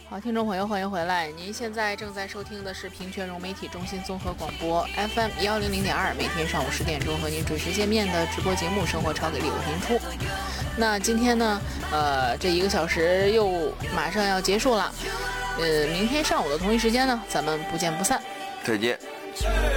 好，听众朋友，欢迎回来。您现在正在收听的是平泉融媒体中心综合广播 FM 100.2，每天上午10点钟和您准时见面的直播节目《生活超给力我评出》。那今天呢，这1个小时又马上要结束了。明天上午的同一时间呢，咱们不见不散。 再见。